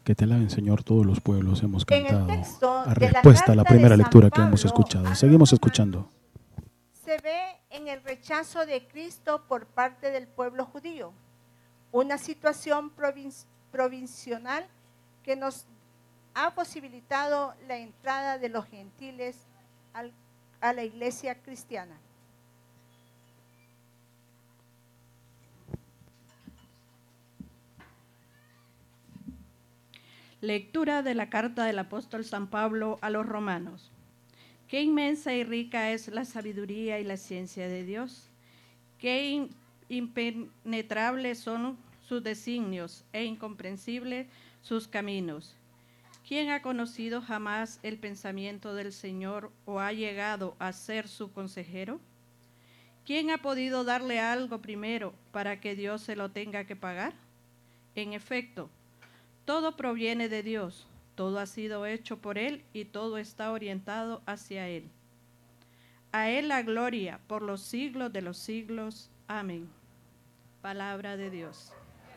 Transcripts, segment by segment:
Que te alaben, Señor, todos los pueblos. Hemos En el cantado texto a de la respuesta a la carta primera de San lectura que hemos Pablo escuchado. a los Seguimos romanos, escuchando. se ve en el rechazo de Cristo por parte del pueblo judío, una situación provisional que nos ha posibilitado la entrada de los gentiles a la iglesia cristiana. Lectura de la carta del apóstol San Pablo a los romanos. Qué inmensa y rica es la sabiduría y la ciencia de Dios. Qué impenetrables son sus designios e incomprensibles sus caminos. ¿Quién ha conocido jamás el pensamiento del Señor o ha llegado a ser su consejero? ¿Quién ha podido darle algo primero para que Dios se lo tenga que pagar? En efecto, todo proviene de Dios, todo ha sido hecho por Él y todo está orientado hacia Él. A Él la gloria por los siglos de los siglos. Amén. Palabra de Dios.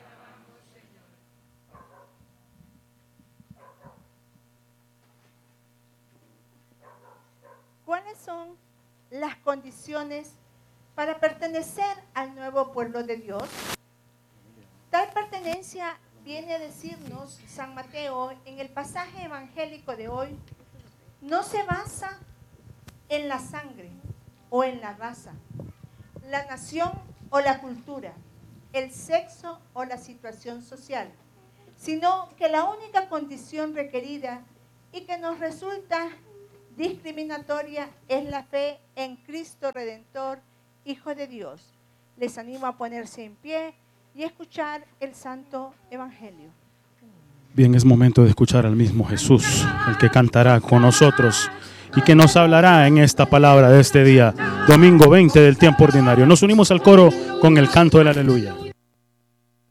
¿Cuáles son las condiciones para pertenecer al nuevo pueblo de Dios? Tal pertenencia viene a decirnos San Mateo en el pasaje evangélico de hoy, no se basa en la sangre o en la raza, la nación o la cultura, el sexo o la situación social, sino que la única condición requerida y que nos resulta discriminatoria es la fe en Cristo Redentor, Hijo de Dios. Les animo a ponerse en pie y escuchar el Santo Evangelio. Bien, es momento de escuchar al mismo Jesús, el que cantará con nosotros y que nos hablará en esta palabra de este día, domingo 20 del tiempo ordinario. Nos unimos al coro con el canto del Aleluya.